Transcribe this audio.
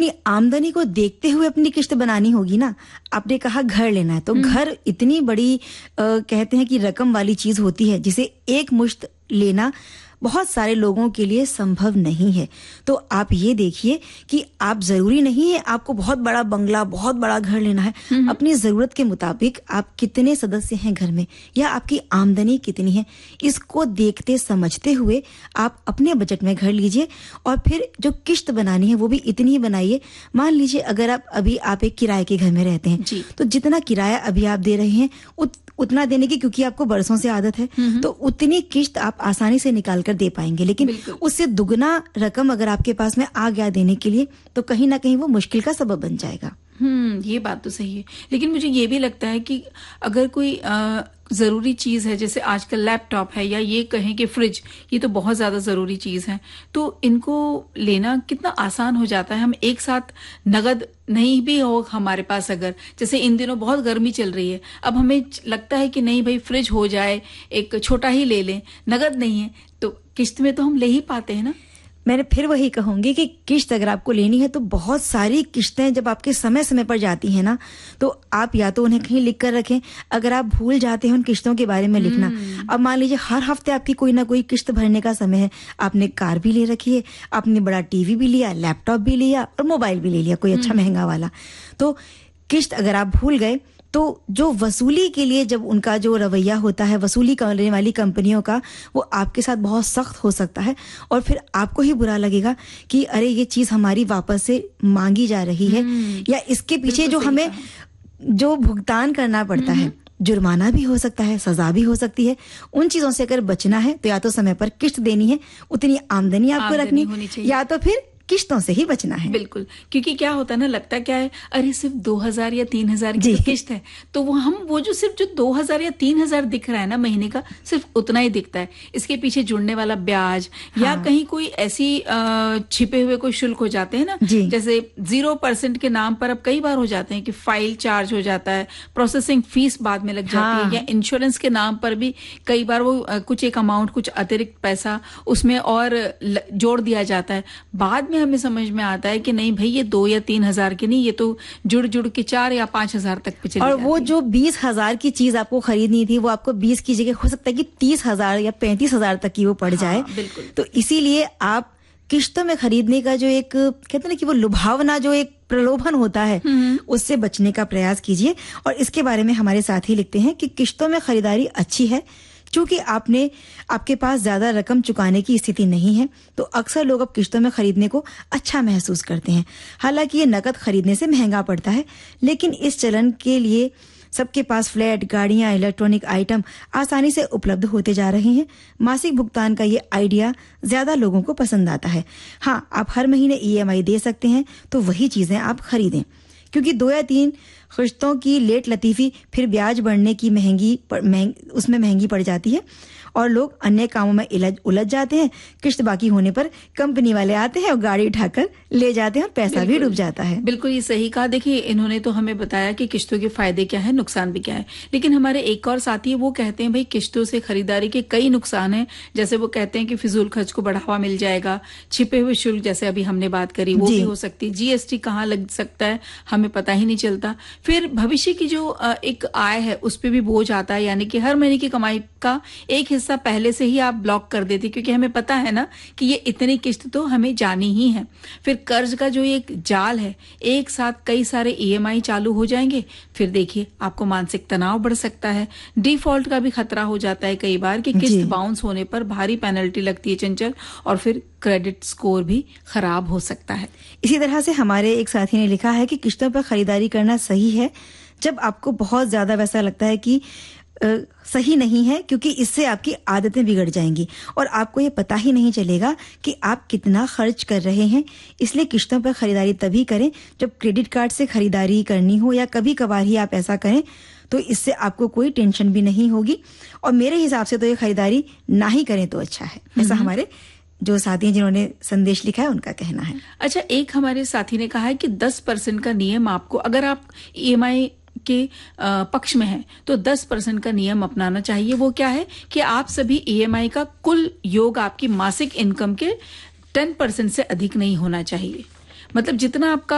अपनी आमदनी को देखते हुए अपनी किस्त बनानी होगी ना। आपने कहा घर लेना है, तो घर इतनी बड़ी कहते हैं कि रकम वाली चीज होती है जिसे एक मुश्त लेना बहुत सारे लोगों के लिए संभव नहीं है। तो आप ये देखिए कि आप जरूरी नहीं है आपको बहुत बड़ा बंगला, बहुत बड़ा घर लेना है। अपनी जरूरत के मुताबिक आप कितने सदस्य हैं घर में या आपकी आमदनी कितनी है, इसको देखते समझते हुए आप अपने बजट में घर लीजिए और फिर जो किस्त बनानी है वो भी इतनी ही बनाइए। मान लीजिए अगर आप एक किराए के घर में रहते हैं तो जितना किराया अभी आप दे रहे हैं उतना देने की, क्योंकि आपको बरसों से आदत है, तो उतनी किस्त आप आसानी से निकाल कर दे पाएंगे। लेकिन उससे दुगना रकम अगर आपके पास में आ गया देने के लिए तो कहीं ना कहीं वो मुश्किल का सबब बन जाएगा। ये बात तो सही है। लेकिन मुझे ये भी लगता है कि अगर कोई जरूरी चीज है, जैसे आजकल लैपटॉप है या ये कहें कि फ्रिज, ये तो बहुत ज्यादा जरूरी चीज है, तो इनको लेना कितना आसान हो जाता है। हम एक साथ नगद नहीं भी हो हमारे पास, अगर जैसे इन दिनों बहुत गर्मी चल रही है, अब हमें लगता है कि नहीं भाई फ्रिज हो जाए, एक छोटा ही ले लें, नगद नहीं है तो किस्त में तो हम ले ही पाते हैं ना। मैंने फिर वही कहूंगी कि किस्त अगर आपको लेनी है तो बहुत सारी किस्तें जब आपके समय समय पर जाती हैं ना, तो आप या तो उन्हें कहीं लिख कर रखें। अगर आप भूल जाते हैं उन किस्तों के बारे में लिखना, अब मान लीजिए हर हफ्ते आपकी कोई ना कोई किस्त भरने का समय है, आपने कार भी ले रखी है, आपने बड़ा टीवी भी लिया, लैपटॉप भी लिया और मोबाइल भी ले लिया कोई अच्छा महंगा वाला, तो किस्त अगर आप भूल गए तो जो वसूली के लिए जब उनका जो रवैया होता है वसूली करने वाली कंपनियों का, वो आपके साथ बहुत सख्त हो सकता है और फिर आपको ही बुरा लगेगा कि अरे ये चीज हमारी वापस से मांगी जा रही है, या इसके पीछे जो हमें जो भुगतान करना पड़ता है, जुर्माना भी हो सकता है, सजा भी हो सकती है। उन चीजों से अगर बचना है तो या तो समय पर किस्त देनी है, उतनी आमदनी आपको रखनी, या तो फिर किस्तों से ही बचना है। बिल्कुल, क्योंकि क्या होता है ना, लगता क्या है, अरे सिर्फ 2000 या 3000 की तो किस्त है, तो वो जो सिर्फ जो 2000 या 3000 दिख रहा है ना महीने का, सिर्फ उतना ही दिखता है। इसके पीछे जुड़ने वाला ब्याज या कहीं कोई ऐसी छिपे हुए कोई शुल्क हो जाते हैं ना, जैसे 0% के नाम पर अब कई बार हो जाते हैं कि फाइल चार्ज हो जाता है, प्रोसेसिंग फीस बाद में लग जाती है, या इंश्योरेंस के नाम पर भी कई बार वो कुछ एक अमाउंट, कुछ अतिरिक्त पैसा उसमें और जोड़ दिया जाता है। बाद में हमें समझ में आता है कि नहीं भाई ये 2 या 3000 की नहीं, ये तो जुड़ जुड़ के 4 या 5000 तक पे चली और जाती वो है। जो 20,000 की चीज आपको खरीदनी थी वो आपको 20 की जगह हो सकता है कि 30,000 या 35,000 तक की वो पड़ जाए। बिल्कुल। तो इसीलिए आप किस्तों में खरीदने का जो एक कहते हैं ना कि वो लुभावना, जो एक प्रलोभन होता है, उससे बचने का प्रयास कीजिए। और इसके बारे में हमारे साथी लिखते हैं कि किस्तों में खरीदारी अच्छी है, चूंकि आपके पास ज्यादा रकम चुकाने की स्थिति नहीं है, तो अक्सर लोग अब किस्तों में खरीदने को अच्छा महसूस करते हैं। हालांकि ये नकद खरीदने से महंगा पड़ता है, लेकिन इस चलन के लिए सबके पास फ्लैट, गाड़ियां, इलेक्ट्रॉनिक आइटम आसानी से उपलब्ध होते जा रहे हैं। मासिक भुगतान का ये आइडिया ज्यादा लोगों को पसंद आता है। हाँ, आप हर महीने EMI दे सकते हैं, तो वही चीजें आप खरीदें, क्योंकि 2 या 3 किस्तों की लेट लतीफी फिर ब्याज बढ़ने की उसमें महंगी पड़ जाती है और लोग अन्य कामों में उलझ जाते हैं। किस्त बाकी होने पर कंपनी वाले आते हैं और गाड़ी उठाकर ले जाते हैं और पैसा भी डूब जाता है। बिल्कुल ये सही कहा। देखिए, इन्होंने तो हमें बताया कि किस्तों के फायदे क्या है, नुकसान भी क्या है, लेकिन हमारे एक और साथी है वो कहते हैं भाई किस्तों से खरीदारी के कई नुकसान हैं। जैसे वो कहते हैं कि फिजूल खर्च को बढ़ावा मिल जाएगा, छिपे हुए शुल्क जैसे अभी हमने बात करी वो भी हो सकती है, GST कहाँ लग सकता है हमें पता ही नहीं चलता। फिर भविष्य की जो एक आय है उस पर भी बोझ आता है, यानी कि हर महीने की कमाई का एक हिस्सा पहले से ही आप ब्लॉक कर देते, क्योंकि हमें पता है ना कि ये इतनी किस्त तो हमें जानी ही है। फिर कर्ज का जो एक जाल है, एक साथ कई सारे EMI चालू हो जाएंगे, फिर देखिए आपको मानसिक तनाव बढ़ सकता है। डिफॉल्ट का भी खतरा हो जाता है कई बार कि किस्त बाउंस होने पर भारी पेनल्टी लगती है चंचल, और फिर क्रेडिट स्कोर भी खराब हो सकता है। इसी तरह से हमारे एक साथी ने लिखा है कि किस्तों पर खरीदारी करना सही है जब आपको बहुत ज्यादा वैसा लगता है कि सही नहीं है, क्योंकि इससे आपकी आदतें बिगड़ जाएंगी और आपको ये पता ही नहीं चलेगा कि आप कितना खर्च कर रहे हैं। इसलिए किस्तों पर खरीदारी तभी करें जब क्रेडिट कार्ड से खरीदारी करनी हो, या कभी कभार ही आप ऐसा करें, तो इससे आपको कोई टेंशन भी नहीं होगी। और मेरे हिसाब से तो ये खरीदारी ना ही करें तो अच्छा है, ऐसा हमारे जो साथी हैं जिन्होंने संदेश लिखा है उनका कहना है। अच्छा, एक हमारे साथी ने कहा है कि 10% का नियम आपको, अगर आप EMI के पक्ष में है तो 10% का नियम अपनाना चाहिए। वो क्या है कि आप सभी EMI का कुल योग आपकी मासिक इनकम के 10% से अधिक नहीं होना चाहिए। मतलब जितना आपका